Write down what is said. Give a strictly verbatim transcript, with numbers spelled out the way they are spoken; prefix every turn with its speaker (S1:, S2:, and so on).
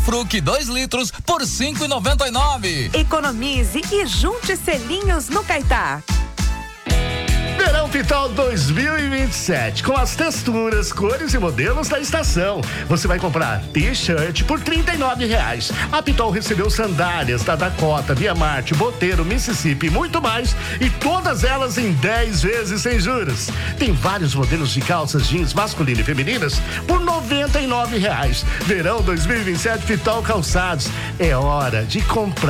S1: Fruc dois litros por cinco e noventa e nove.
S2: Economize e junte selinhos no Caetá.
S3: Verão Pitol dois mil e vinte e sete, com as texturas, cores e modelos da estação. Você vai comprar t-shirt por trinta e nove reais. A Pitol recebeu sandálias da Dakota, Via Marte, Boteiro, Mississippi e muito mais. E todas elas em dez vezes sem juros. Tem vários modelos de calças jeans masculinas e femininas por noventa e nove reais. Verão dois mil e vinte e sete Pitol Calçados. É hora de comprar.